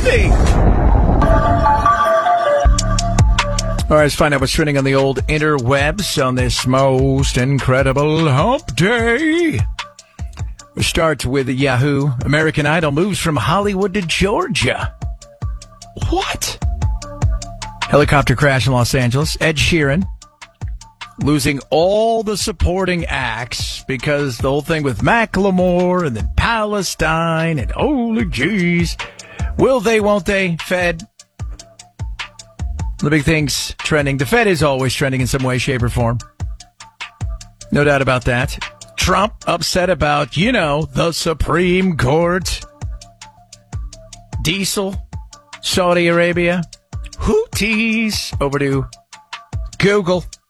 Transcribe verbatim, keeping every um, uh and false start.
trending. All right, let's find out what's trending on the old interwebs on this most incredible hump day. We start with Yahoo. American Idol moves from Hollywood to Georgia. What? Helicopter crash in Los Angeles. Ed Sheeran losing all the supporting acts because the whole thing with Macklemore and then Palestine and holy jeez. Will they, won't they, Fed? The big things trending. The Fed is always trending in some way, shape, or form. No doubt about that. Trump upset about, you know, the Supreme Court. Diesel, Saudi Arabia. Houthis over to Google.